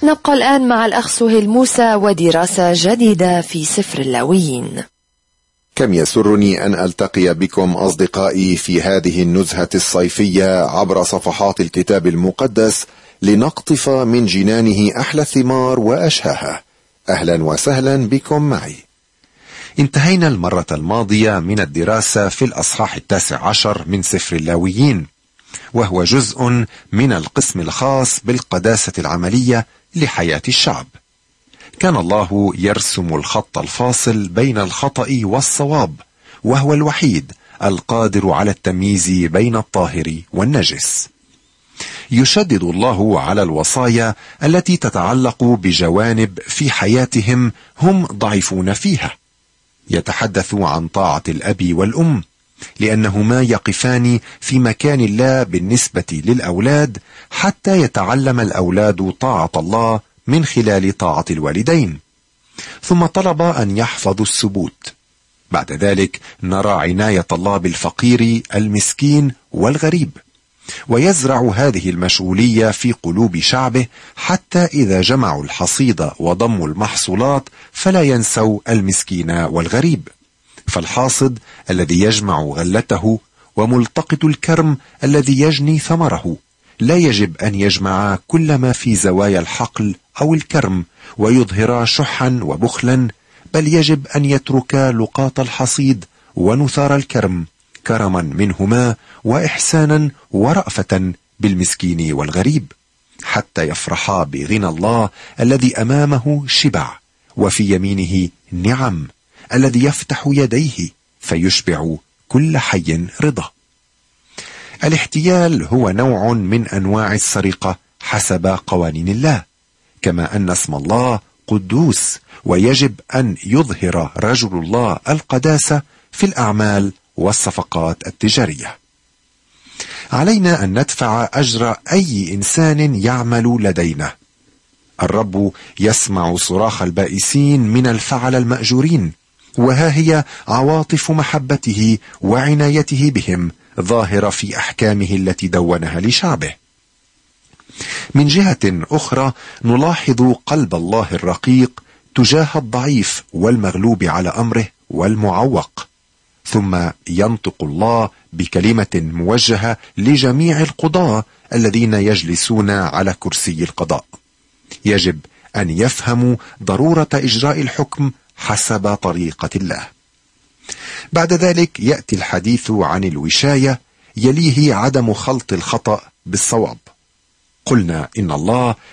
نبقى الآن مع الأخ سهيل موسى ودراسة جديدة في سفر اللاويين. كم يسرني أن ألتقي بكم أصدقائي في هذه النزهة الصيفية عبر صفحات الكتاب المقدس لنقطف من جنانه أحلى الثمار وأشهاها. أهلا وسهلا بكم معي. انتهينا المرة الماضية من الدراسة في الأصحاح 19 من سفر اللاويين، وهو جزء من القسم الخاص بالقداسة العملية لحياة الشعب. كان الله يرسم الخط الفاصل بين الخطأ والصواب، وهو الوحيد القادر على التمييز بين الطاهر والنجس. يشدد الله على الوصايا التي تتعلق بجوانب في حياتهم هم ضعيفون فيها. يتحدث عن طاعة الأب والأم، لأنهما يقفان في مكان الله بالنسبة للأولاد، حتى يتعلم الأولاد طاعة الله من خلال طاعة الوالدين. ثم طلب أن يحفظوا السبوت. بعد ذلك نرى عناية الله بالفقير المسكين والغريب، ويزرع هذه المشغولية في قلوب شعبه، حتى إذا جمعوا الحصيد وضموا المحصولات فلا ينسوا المسكين والغريب. فالحاصد الذي يجمع غلته وملتقط الكرم الذي يجني ثمره لا يجب أن يجمع كل ما في زوايا الحقل أو الكرم ويظهر شحا وبخلا، بل يجب أن يترك لقاط الحصيد ونثار الكرم كرما منهما وإحسانا ورأفة بالمسكين والغريب، حتى يفرحا بغنى الله الذي أمامه شبع وفي يمينه نعم، الذي يفتح يديه فيشبع كل حي رضا. الاحتيال هو نوع من أنواع السرقة حسب قوانين الله، كما أن اسم الله قدوس، ويجب أن يظهر رجل الله القداسة في الأعمال والصفقات التجارية. علينا أن ندفع أجر أي إنسان يعمل لدينا. الرب يسمع صراخ البائسين من الفعل المأجورين، وها هي عواطف محبته وعنايته بهم ظاهرة في أحكامه التي دونها لشعبه. من جهة أخرى نلاحظ قلب الله الرقيق تجاه الضعيف والمغلوب على أمره والمعوق. ثم ينطق الله بكلمة موجهة لجميع القضاة الذين يجلسون على كرسي القضاء. يجب أن يفهموا ضرورة إجراء الحكم حسب طريقة الله. بعد ذلك يأتي الحديث عن الوشاية، يليه عدم خلط الخطأ بالصواب. قلنا إن الله